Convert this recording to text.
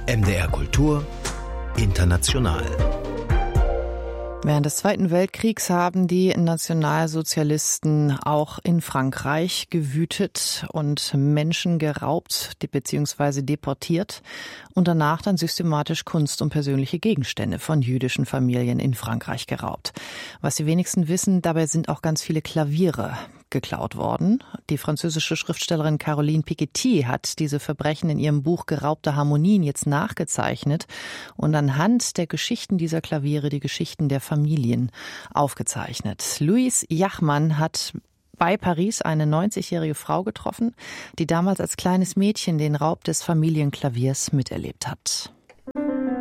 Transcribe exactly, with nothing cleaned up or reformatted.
M D R Kultur International. Während des Zweiten Weltkriegs haben die Nationalsozialisten auch in Frankreich gewütet und Menschen geraubt bzw. deportiert und danach dann systematisch Kunst und persönliche Gegenstände von jüdischen Familien in Frankreich geraubt. Was die wenigsten wissen, dabei sind auch ganz viele Klaviere geklaut worden. Die französische Schriftstellerin Caroline Piketty hat diese Verbrechen in ihrem Buch Geraubte Harmonien jetzt nachgezeichnet und anhand der Geschichten dieser Klaviere die Geschichten der Familien aufgezeichnet. Louise Jachmann hat bei Paris eine neunzigjährige Frau getroffen, die damals als kleines Mädchen den Raub des Familienklaviers miterlebt hat.